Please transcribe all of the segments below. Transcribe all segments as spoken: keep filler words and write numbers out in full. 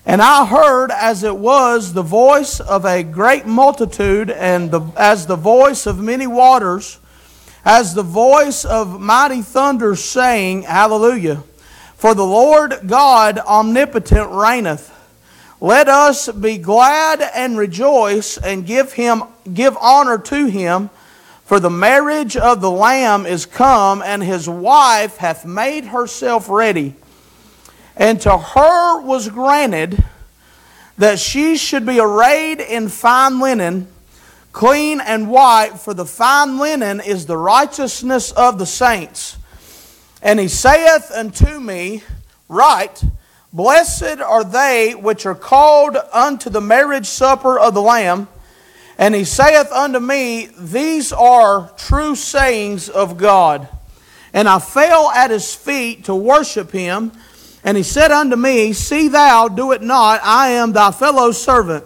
And I heard, as it was, the voice of a great multitude, and the, as the voice of many waters, as the voice of mighty thunder, saying, Hallelujah! For the Lord God omnipotent reigneth. Let us be glad and rejoice, and give him give honor to him. For the marriage of the Lamb is come, and his wife hath made herself ready. And to her was granted that she should be arrayed in fine linen, clean and white, for the fine linen is the righteousness of the saints. And he saith unto me, Write, Blessed are they which are called unto the marriage supper of the Lamb. And he saith unto me, These are true sayings of God. And I fell at his feet to worship him. And he said unto me, See thou do it not, I am thy fellow servant,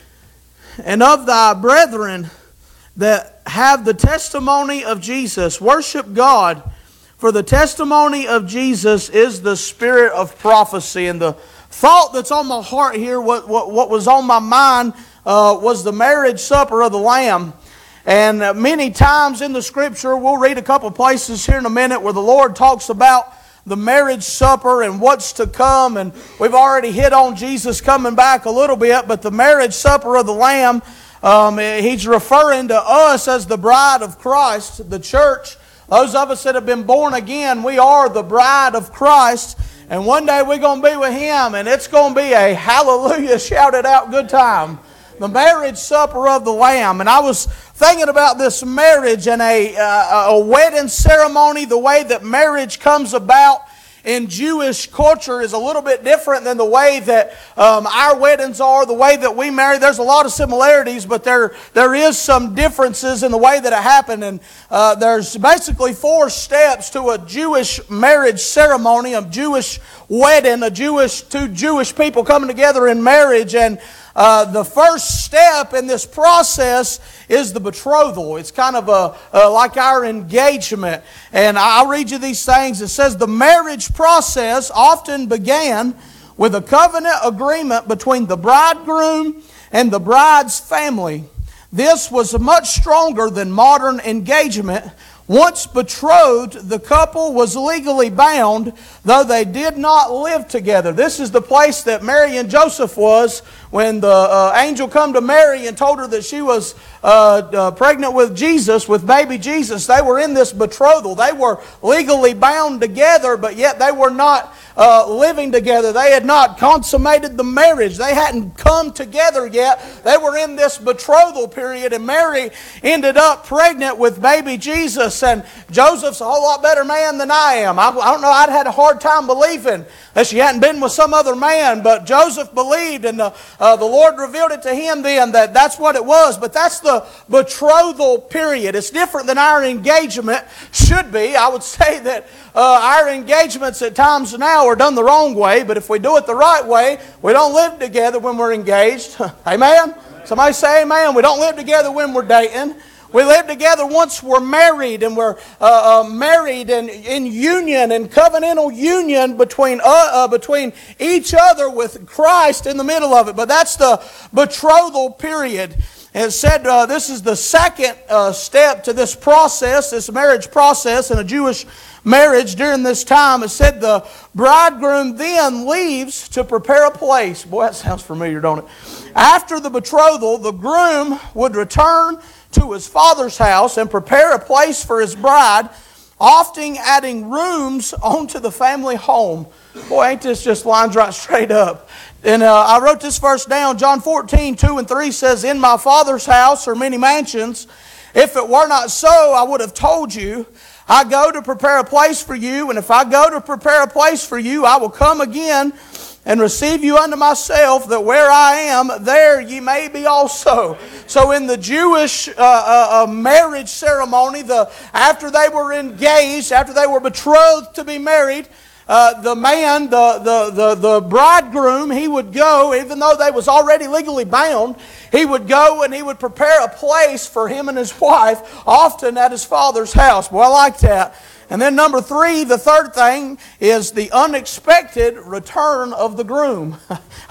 and of thy brethren that have the testimony of Jesus. Worship God, for the testimony of Jesus is the spirit of prophecy. And the thought that's on my heart here, what, what, what was on my mind, uh, was the marriage supper of the Lamb. And many times in the Scripture, we'll read a couple places here in a minute where the Lord talks about the marriage supper and what's to come. And we've already hit on Jesus coming back a little bit, but the marriage supper of the Lamb, um, He's referring to us as the bride of Christ, the church. Those of us that have been born again, we are the bride of Christ. And one day we're going to be with Him, and it's going to be a hallelujah, shouted out good time. The marriage supper of the Lamb. And I was thinking about this marriage and a, uh, a wedding ceremony. The way that marriage comes about in Jewish culture is a little bit different than the way that um, our weddings are, the way that we marry. There's a lot of similarities, but there there is some differences in the way that it happened. And uh, there's basically four steps to a Jewish marriage ceremony, a Jewish wedding, a Jewish two Jewish people coming together in marriage. And Uh, the first step in this process is the betrothal. It's kind of a, uh, like our engagement. And I'll read you these things. It says, the marriage process often began with a covenant agreement between the bridegroom and the bride's family. This was much stronger than modern engagement. Once betrothed, the couple was legally bound, though they did not live together. This is the place that Mary and Joseph was when the uh, angel come to Mary and told her that she was uh, uh, pregnant with Jesus, with baby Jesus. They were in this betrothal. They were legally bound together, but yet they were not uh, living together. They had not consummated the marriage. They hadn't come together yet. They were in this betrothal period, and Mary ended up pregnant with baby Jesus. And Joseph's a whole lot better man than I am. I, I don't know, I'd had a hard time believing that she hadn't been with some other man, but Joseph believed, and the, uh, the Lord revealed it to him then that that's what it was. But that's the betrothal period. It's different than our engagement should be. I would say that uh, our engagements at times now are done the wrong way, but if we do it the right way, we don't live together when we're engaged. Amen? Somebody say amen. We don't live together when we're dating. We live together once we're married, and we're uh, uh, married and in union and covenantal union between uh, uh, between each other with Christ in the middle of it. But that's the betrothal period. And it said uh, this is the second uh, step to this process, this marriage process in a Jewish marriage during this time. It said the bridegroom then leaves to prepare a place. Boy, that sounds familiar, don't it? After the betrothal, the groom would return to his father's house and prepare a place for his bride, often adding rooms onto the family home. Boy, ain't this just lines right straight up. And uh, I wrote this verse down. John fourteen, two and three says, In my Father's house are many mansions. If it were not so, I would have told you. I go to prepare a place for you, and if I go to prepare a place for you, I will come again and receive you unto myself, that where I am, there ye may be also. So in the Jewish uh, uh, uh, marriage ceremony, the after they were engaged, after they were betrothed to be married, uh, the man, the, the, the, the bridegroom, he would go, even though they was already legally bound, he would go and he would prepare a place for him and his wife, often at his father's house. Boy, I like that. And then number three, the third thing, is the unexpected return of the groom.